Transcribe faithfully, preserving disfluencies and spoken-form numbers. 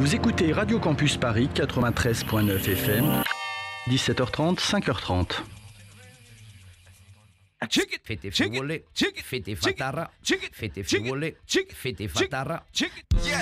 Vous écoutez Radio Campus Paris quatre-vingt-treize virgule neuf F M, dix-sept heures trente, cinq heures trente. Fete figole, fete fatara, fete figole, fete fatara.